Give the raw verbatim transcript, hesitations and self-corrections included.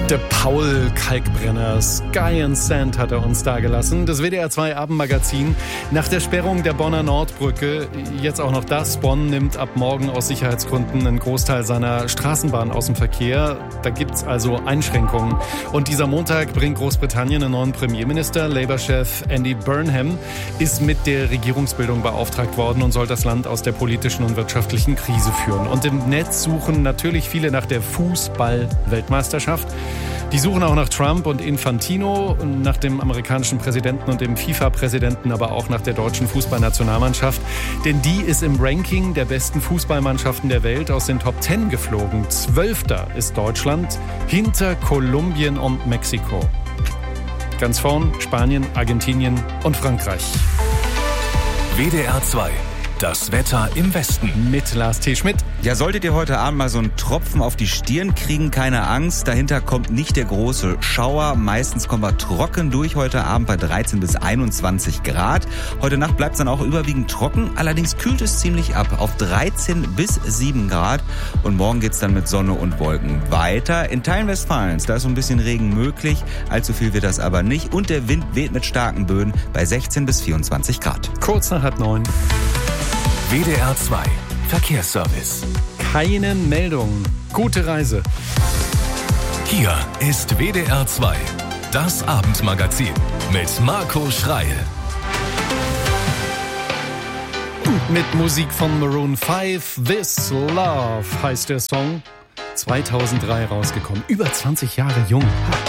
Der Paul Kalkbrenner, Sky and Sand hat er uns dagelassen. Das W D R zwei Abendmagazin. Nach der Sperrung der Bonner Nordbrücke, jetzt auch noch das. Bonn nimmt ab morgen aus Sicherheitsgründen einen Großteil seiner Straßenbahn aus dem Verkehr. Da gibt's also Einschränkungen. Und dieser Montag bringt Großbritannien einen neuen Premierminister. Labour-Chef Andy Burnham ist mit der Regierungsbildung beauftragt worden und soll das Land aus der politischen und wirtschaftlichen Krise führen. Und im Netz suchen natürlich viele nach der Fußball-Weltmeisterschaft. Die suchen auch nach Trump und Infantino, nach dem amerikanischen Präsidenten und dem FIFA-Präsidenten, aber auch nach der deutschen Fußballnationalmannschaft. Denn die ist im Ranking der besten Fußballmannschaften der Welt aus den Top Ten geflogen. Zwölfter ist Deutschland, hinter Kolumbien und Mexiko. Ganz vorn Spanien, Argentinien und Frankreich. W D R zwei. Das Wetter im Westen. Mit Lars T. Schmidt. Ja, solltet ihr heute Abend mal so einen Tropfen auf die Stirn kriegen, keine Angst. Dahinter kommt nicht der große Schauer. Meistens kommen wir trocken durch heute Abend bei dreizehn bis einundzwanzig Grad. Heute Nacht bleibt es dann auch überwiegend trocken. Allerdings kühlt es ziemlich ab auf dreizehn bis sieben Grad. Und morgen geht's dann mit Sonne und Wolken weiter. In Teilen Westfalens, da ist so ein bisschen Regen möglich. Allzu viel wird das aber nicht. Und der Wind weht mit starken Böen bei sechzehn bis vierundzwanzig Grad. Kurz nach halb neun. W D R zwei Verkehrsservice. Keine Meldung. Gute Reise. Hier ist W D R zwei, das Abendmagazin mit Marco Schreil. Mit Musik von Maroon fünf. This Love heißt der Song. zweitausenddrei rausgekommen. Über zwanzig Jahre jung.